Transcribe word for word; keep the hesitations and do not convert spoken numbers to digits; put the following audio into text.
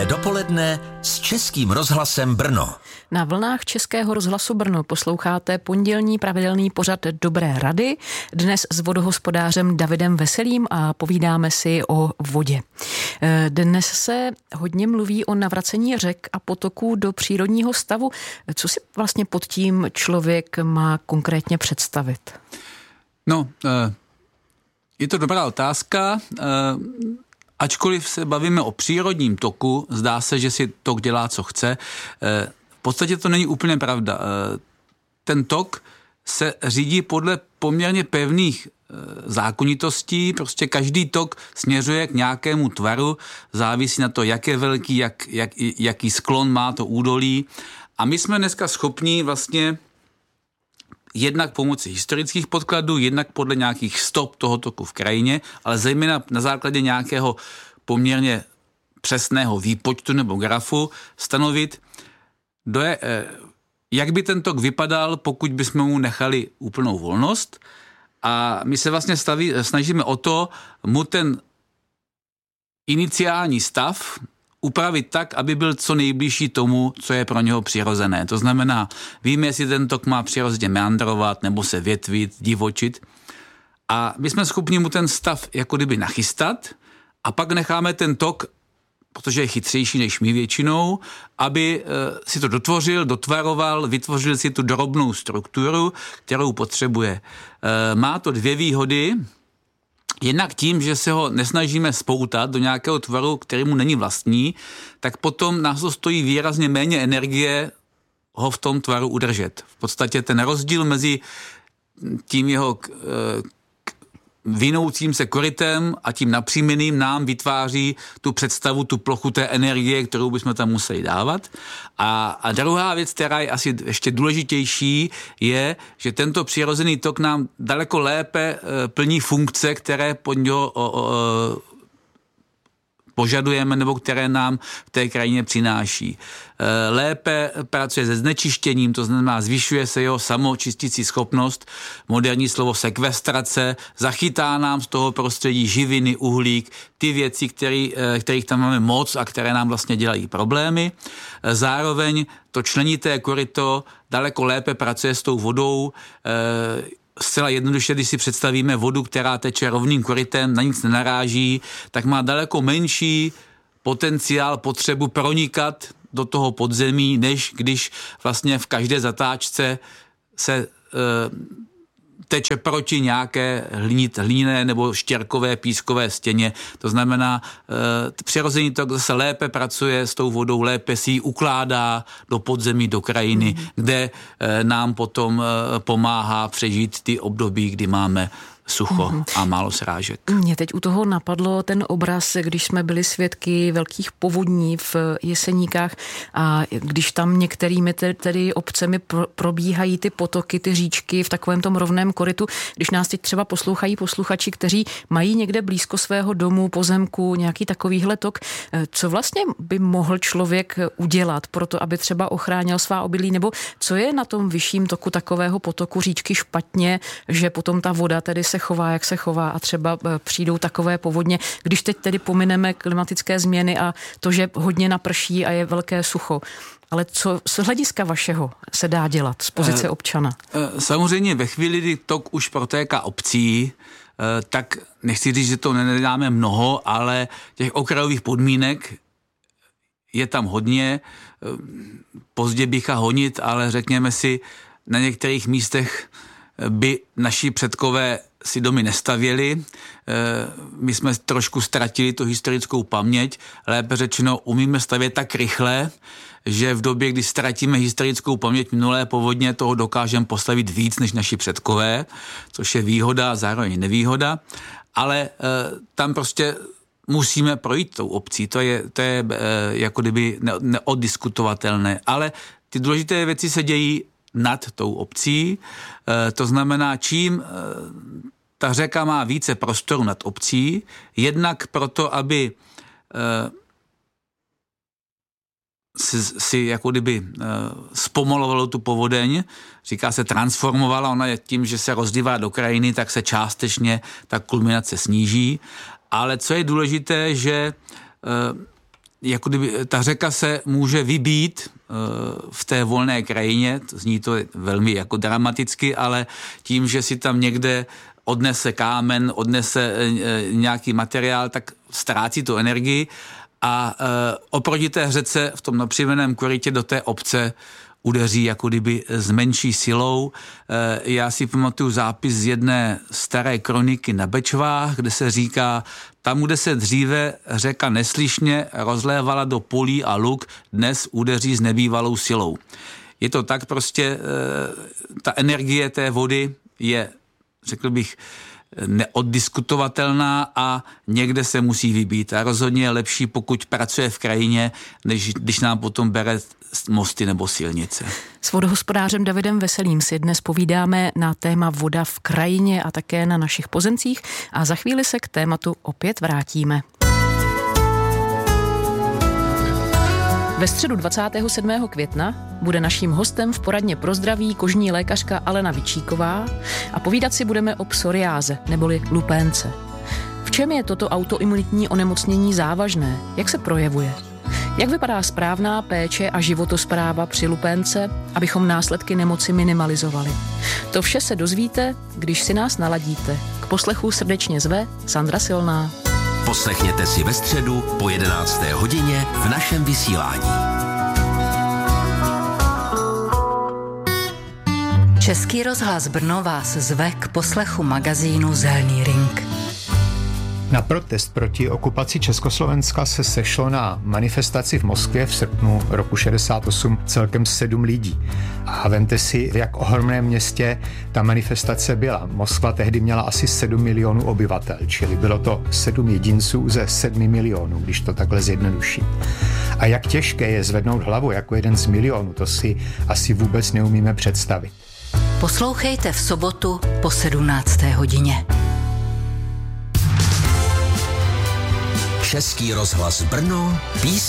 Dobré dopoledne s Českým rozhlasem Brno. Na vlnách Českého rozhlasu Brno posloucháte pondělní pravidelný pořad Dobré rady. Dnes s vodohospodářem Davidem Veselým a povídáme si o vodě. Dnes se hodně mluví o navracení řek a potoků do přírodního stavu. Co si vlastně pod tím člověk má konkrétně představit? No, je to dobrá otázka. Ačkoliv se bavíme o přírodním toku, zdá se, že si tok dělá, co chce. V podstatě to není úplně pravda. Ten tok se řídí podle poměrně pevných zákonitostí. Prostě každý tok směřuje k nějakému tvaru, závisí na to, jak je velký, jak, jak, jaký sklon má to údolí. A my jsme dneska schopni vlastně jednak pomocí historických podkladů, jednak podle nějakých stop toho toku v krajině, ale zejména na základě nějakého poměrně přesného výpočtu nebo grafu stanovit, do je, jak by ten tok vypadal, pokud bychom mu nechali úplnou volnost. A my se vlastně staví, snažíme o to, mu ten iniciální stav upravit tak, aby byl co nejbližší tomu, co je pro něho přirozené. To znamená, víme, jestli ten tok má přirozeně meandrovat, nebo se větvit, divočit. A my jsme schopni mu ten stav jako kdyby nachystat a pak necháme ten tok, protože je chytřejší než my většinou, aby si to dotvořil, dotvaroval, vytvořil si tu drobnou strukturu, kterou potřebuje. Má to dvě výhody. Jednak tím, že se ho nesnažíme spoutat do nějakého tvaru, který mu není vlastní, tak potom nás to stojí výrazně méně energie ho v tom tvaru udržet. V podstatě ten rozdíl mezi tím jeho vinoucím se korytem a tím napřímeným nám vytváří tu představu, tu plochu té energie, kterou bychom tam museli dávat. A, a druhá věc, která je asi ještě důležitější, je, že tento přirozený tok nám daleko lépe e, plní funkce, které pod něho o, o, požadujeme nebo které nám v té krajině přináší. Lépe pracuje se znečištěním, to znamená zvyšuje se jeho samočistící schopnost, moderní slovo sekvestrace, zachytá nám z toho prostředí živiny, uhlík, ty věci, který, kterých tam máme moc a které nám vlastně dělají problémy. Zároveň to členité koryto daleko lépe pracuje s tou vodou. Zcela jednoduše, když si představíme vodu, která teče rovným korytem, na nic nenaráží, tak má daleko menší potenciál, potřebu pronikat do toho podzemí, než když vlastně v každé zatáčce se e, teče proti nějaké hlinit, hliněné nebo štěrkové, pískové stěně. To znamená, e, přirozený tok zase lépe pracuje s tou vodou, lépe si ji ukládá do podzemí, do krajiny, mm. kde e, nám potom e, pomáhá přežít ty období, kdy máme sucho mm-hmm. a málo srážek. Mě teď u toho napadlo ten obraz, když jsme byli svědky velkých povodní v Jeseníkách a když tam některými tedy obcemi probíhají ty potoky, ty říčky v takovém tom rovném korytu, když nás teď třeba poslouchají posluchači, kteří mají někde blízko svého domu, pozemku, nějaký takovýhle tok, co vlastně by mohl člověk udělat pro to, aby třeba ochránil svá obydlí, nebo co je na tom vyšším toku takového potoku říčky špatně, že potom ta voda tedy se chová, jak se chová a třeba přijdou takové povodně, když teď tedy pomineme klimatické změny a to, že hodně naprší a je velké sucho. Ale co z hlediska vašeho se dá dělat z pozice občana? Samozřejmě ve chvíli, kdy tok už protéká obcí, tak nechci říct, že to nedáme mnoho, ale těch okrajových podmínek je tam hodně. Pozdě bycha honit, ale řekněme si, na některých místech by naši předkové si domy nestavěli. My jsme trošku ztratili tu historickou paměť. Lépe řečeno, umíme stavět tak rychle, že v době, kdy ztratíme historickou paměť minulé povodně, toho dokážeme postavit víc než naši předkové, což je výhoda a zároveň nevýhoda. Ale tam prostě musíme projít tou obcí. To je, to je jako kdyby neoddiskutovatelné. Ale ty důležité věci se dějí nad tou obcí. To znamená, čím ta řeka má více prostoru nad obcí, jednak proto, aby si, si jako kdyby zpomalovalo tu povodeň, říká se transformovala, ona je tím, že se rozdívá do krajiny, tak se částečně ta kulminace sníží. Ale co je důležité, že jako kdyby ta řeka se může vybít v té volné krajině, to zní to velmi jako dramaticky, ale tím, že si tam někde odnese kámen, odnese nějaký materiál, tak ztrácí tu energii a oproti té řece v tom napřiveném korytě do té obce udeří jako kdyby s menší silou. Já si pamatuju zápis z jedné staré kroniky na Bečvách, kde se říká, tam, kde se dříve řeka neslyšně rozlévala do polí a luk, dnes udeří s nebývalou silou. Je to tak prostě, ta energie té vody je, řekl bych, neoddiskutovatelná a někde se musí vybít. A rozhodně je lepší, pokud pracuje v krajině, než když nám potom bere mosty nebo silnice. S vodohospodářem Davidem Veselým si dnes povídáme na téma voda v krajině a také na našich pozemcích a za chvíli se k tématu opět vrátíme. Ve středu dvacátého sedmého května bude naším hostem v poradně pro zdraví kožní lékařka Alena Vičíková a povídat si budeme o psoriáze neboli lupénce. V čem je toto autoimunitní onemocnění závažné? Jak se projevuje? Jak vypadá správná péče a životospráva při lupénce, abychom následky nemoci minimalizovali? To vše se dozvíte, když si nás naladíte. K poslechu srdečně zve Sandra Silná. Poslechněte si ve středu po jedenácté hodině v našem vysílání. Český rozhlas Brno vás zve k poslechu magazínu Zelný ring. Na protest proti okupaci Československa se sešlo na manifestaci v Moskvě v srpnu roku šedesát osm celkem sedm lidí. A vemte si, v jak ohromném městě ta manifestace byla. Moskva tehdy měla asi sedm milionů obyvatel, čili bylo to sedm jedinců ze sedmi milionů, když to takhle zjednodušit. A jak těžké je zvednout hlavu jako jeden z milionů, to si asi vůbec neumíme představit. Poslouchejte v sobotu po sedmnácté hodině. Český rozhlas Brno, písně